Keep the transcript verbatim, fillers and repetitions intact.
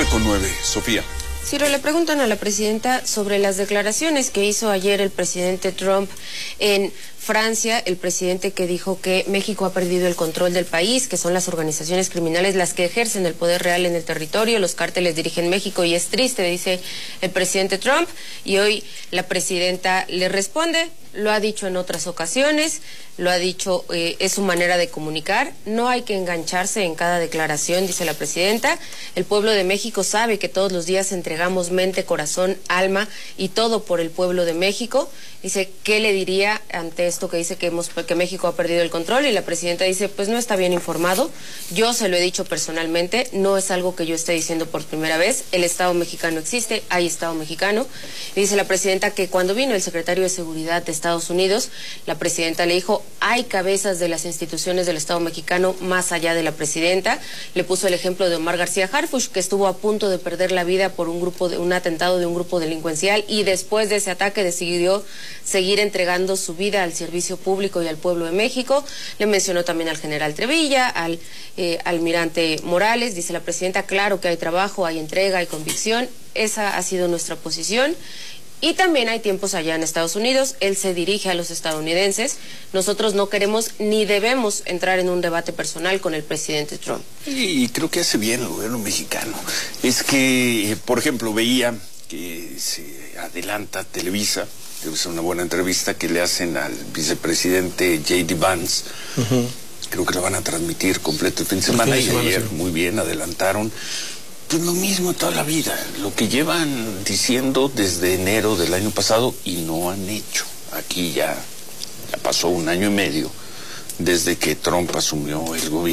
con nueve. Sofía. Ciro, le preguntan a la presidenta sobre las declaraciones que hizo ayer el presidente Trump en Francia, el presidente que dijo que México ha perdido el control del país, que son las organizaciones criminales las que ejercen el poder real en el territorio, los cárteles dirigen México y es triste, dice el presidente Trump, y hoy la presidenta le responde, lo ha dicho en otras ocasiones, lo ha dicho, eh, es su manera de comunicar, no hay que engancharse en cada declaración, dice la presidenta, el pueblo de México sabe que todos los días entregamos mente, corazón, alma y todo por el pueblo de México, dice, ¿qué le diría ante esto que dice que, hemos, que México ha perdido el control? Y la presidenta dice, pues no está bien informado, yo se lo he dicho personalmente, no es algo que yo esté diciendo por primera vez, el Estado mexicano existe, hay Estado mexicano, y dice la presidenta que cuando vino el secretario de Seguridad de Estados Unidos, la presidenta le dijo, hay cabezas de las instituciones del Estado mexicano más allá de la presidenta, le puso el ejemplo de Omar García Harfuch, que estuvo a punto de perder la vida por un grupo de un atentado de un grupo delincuencial, y después de ese ataque decidió seguir entregando su vida al servicio público y al pueblo de México. Le mencionó también al general Trevilla, al eh, almirante Morales, dice la presidenta, claro que hay trabajo, hay entrega, hay convicción, esa ha sido nuestra posición. Y también hay tiempos allá en Estados Unidos, él se dirige a los estadounidenses, nosotros no queremos ni debemos entrar en un debate personal con el presidente Trump. Y creo que hace bien el gobierno mexicano. Es que, por ejemplo, veía que se adelanta Televisa, es una buena entrevista que le hacen al vicepresidente J D Vance. Uh-huh. Creo que lo van a transmitir completo el fin de semana, fin de semana y ayer, sí. Muy bien, adelantaron. Pues lo mismo toda la vida, lo que llevan diciendo desde enero del año pasado y no han hecho. Aquí ya, ya pasó un año y medio desde que Trump asumió el gobierno.